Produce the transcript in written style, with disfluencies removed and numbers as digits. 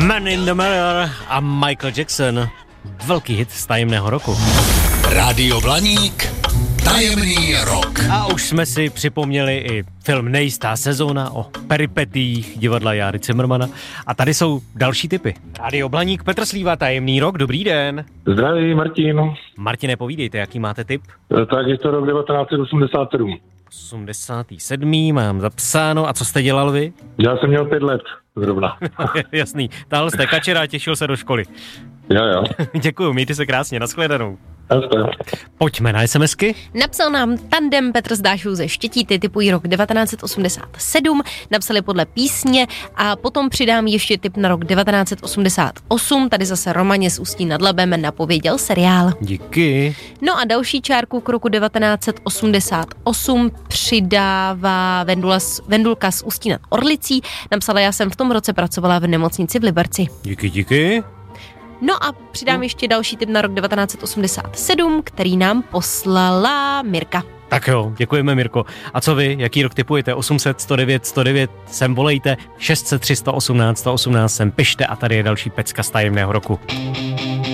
Man in the Mirror a Michael Jackson. Velký hit z tajemného roku. Rádio Blaník, tajemný rok. A už jsme si připomněli i film Nejistá sezóna o peripetiích divadla Járy Cimrmana. A tady jsou další tipy. Rádio Blaník, Petr Slíva, tajemný rok, dobrý den. Zdraví, Martin. Martine, povídejte, jaký máte tip? Tak je to rok 1987. 87. mám zapsáno. A co jste dělal vy? Já jsem měl 5 let zrovna. Jasný, táhl jste kačera a těšil se do školy. Jo. Děkuju, mějte se krásně, nashledanou. Pojďme na SMSky. Napsal nám tandem Petr z Dášou ze Štětíty, typují rok 1987, napsali podle písně a potom přidám ještě tip na rok 1988, tady zase Romaně z Ústí nad Labem napověděl seriál. Díky. No a další čárku k roku 1988 přidává Vendulka z Ústí nad Orlicí, napsala: já jsem v tom roce pracovala v nemocnici v Liberci. Díky. No a přidám ještě další tip na rok 1987, který nám poslala Mirka. Tak jo, děkujeme, Mirko. A co vy, jaký rok tipujete? 800 109 109 sem volejte, 600 318 118 sem pište a tady je další pecka z tajemného roku.